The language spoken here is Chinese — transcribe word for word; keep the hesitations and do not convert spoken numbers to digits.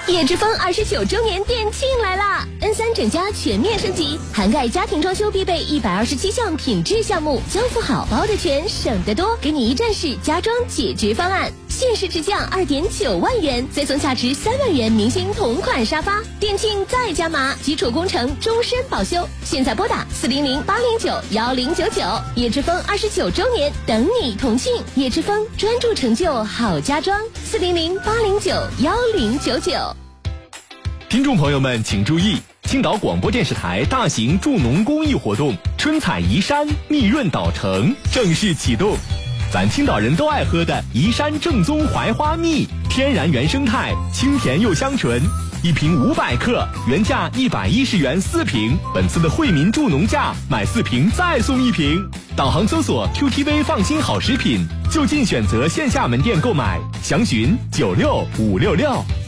叶之峰二十九周年店庆来啦 ！N 三 整家全面升级，涵盖家庭装修必备一百二十七项品质项目，交付好包的全，省得多，给你一站式家装解决方案。限时直降二点九万元，再送价值三万元明星同款沙发。店庆再加码，基础工程终身保修。现在拨打四零零八零九幺零九九，叶之峰二十九周年等你同庆。叶之峰专注成就好家装，四零零八零九幺零九九。 听众朋友们请注意，青岛广播电视台大型助农公益活动春采宜山蜜润岛城正式启动。咱青岛人都爱喝的宜山正宗槐花蜜，天然原生态，清甜又香醇，一瓶五百克，原价一百一十元四瓶，本次的惠民助农价，买四瓶再送一瓶。导航搜索 Q T V 放心好食品，就近选择线下门店购买，详询九六五六六。